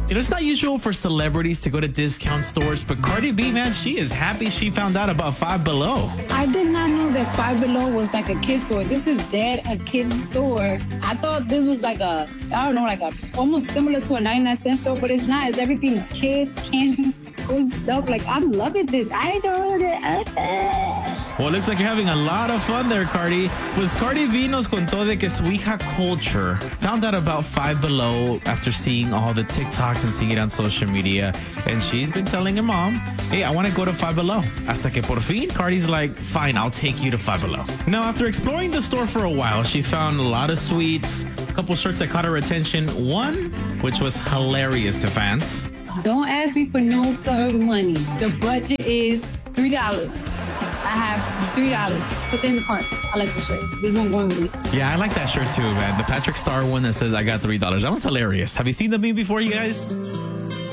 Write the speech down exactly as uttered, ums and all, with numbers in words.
You know, it's not usual for celebrities to go to discount stores, but Cardi B, man, she is happy she found out about Five Below. I did not know that Five Below was like a kid's store. This is dead a kid's store. I thought this was like a, I don't know, like a, almost similar to a ninety-nine cent store, but it's not. It's everything kids, candies, school stuff. Like, I'm loving this. I don't know. Well, it looks like you're having a lot of fun there, Cardi. Pues Cardi B nos contó de que su hija Culture found out about Five Below after seeing all the TikToks and seeing it on social media. And she's been telling her mom, hey, I want to go to Five Below. Hasta que por fin, Cardi's like, fine, I'll take you to Five Below. Now, after exploring the store for a while, she found a lot of sweets, a couple shirts that caught her attention. One, which was hilarious to fans. Don't ask me for no serve money. The budget is three dollars. I have three dollars. Put it in the cart. I like the shirt. This one going with me. Yeah, I like that shirt too, man. The Patrick Star one that says I got three dollars. That one's hilarious. Have you seen the meme before, you guys?